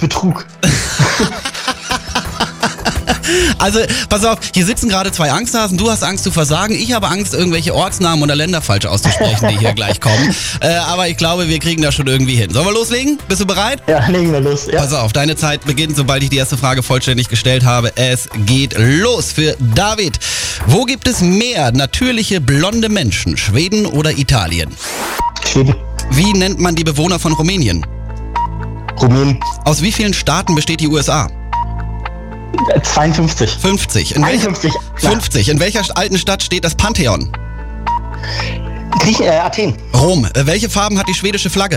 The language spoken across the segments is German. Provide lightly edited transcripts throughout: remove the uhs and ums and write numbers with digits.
Betrug. Also, pass auf, hier sitzen gerade zwei Angsthasen. Du hast Angst zu versagen. Ich habe Angst, irgendwelche Ortsnamen oder Länder falsch auszusprechen, die hier gleich kommen. Aber ich glaube, wir kriegen das schon irgendwie hin. Sollen wir loslegen? Bist du bereit? Ja, legen wir los. Ja. Pass auf, deine Zeit beginnt, sobald ich die erste Frage vollständig gestellt habe. Es geht los für David. Wo gibt es mehr natürliche blonde Menschen? Schweden oder Italien? Schweden. Wie nennt man die Bewohner von Rumänien? Rumänien. Aus wie vielen Staaten besteht die USA? 52. 50. 51. 50. In welcher alten Stadt steht das Pantheon? Athen. Rom. Welche Farben hat die schwedische Flagge?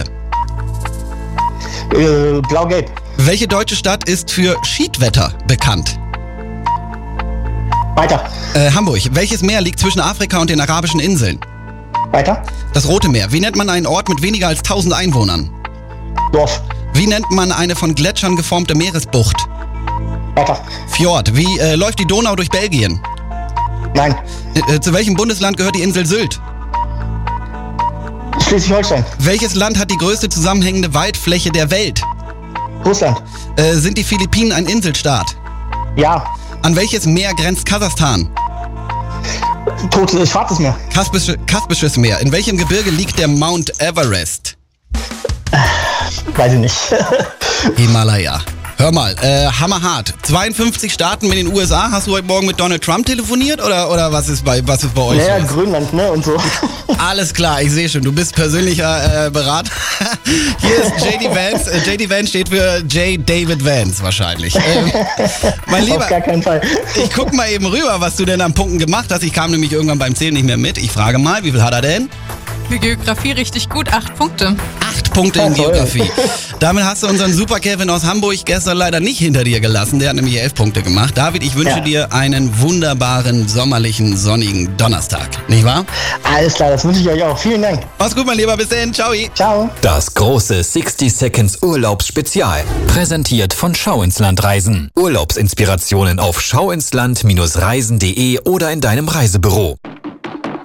Blau-Gelb. Welche deutsche Stadt ist für Schiedwetter bekannt? Weiter. Hamburg. Welches Meer liegt zwischen Afrika und den arabischen Inseln? Weiter. Das Rote Meer. Wie nennt man einen Ort mit weniger als 1000 Einwohnern? Dorf. Wie nennt man eine von Gletschern geformte Meeresbucht? Weiter. Fjord. Wie läuft die Donau durch Belgien? Nein. Zu welchem Bundesland gehört die Insel Sylt? Schleswig-Holstein. Welches Land hat die größte zusammenhängende Waldfläche der Welt? Russland. Sind die Philippinen ein Inselstaat? Ja. An welches Meer grenzt Kasachstan? Schwarzes Meer. Kaspisches Meer. In welchem Gebirge liegt der Mount Everest? Weiß ich nicht. Himalaya. Hör mal, hammerhart. 52 Staaten mit den USA. Hast du heute Morgen mit Donald Trump telefoniert oder was ist bei euch? Naja, los? Grönland, ne, und so. Alles klar, ich sehe schon, du bist persönlicher Berater. Hier ist JD Vance. JD Vance steht für J. David Vance wahrscheinlich. Mein Lieber, auf gar keinen Fall. ich guck mal eben rüber, was du denn an Punkten gemacht hast. Ich kam nämlich irgendwann beim Zählen nicht mehr mit. Ich frage mal, wie viel hat er denn? Für Geografie richtig gut, 8 Punkte. 8 Punkte in Geografie. Damit hast du unseren Super Kevin aus Hamburg gestern leider nicht hinter dir gelassen. Der hat nämlich 11 Punkte gemacht. David, ich wünsche dir einen wunderbaren, sommerlichen, sonnigen Donnerstag. Nicht wahr? Alles klar, das wünsche ich euch auch. Vielen Dank. Mach's gut, mein Lieber. Bis dahin. Ciao. Ciao. Das große 60 Seconds Urlaubsspezial. Präsentiert von Schau ins Land Reisen. Urlaubsinspirationen auf schauinsland-reisen.de oder in deinem Reisebüro.